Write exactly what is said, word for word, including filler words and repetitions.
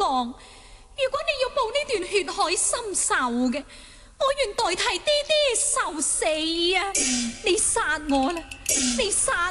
講，如果你要報呢段血海深仇嘅，我願代替爹爹受死啊！你殺我啦！你殺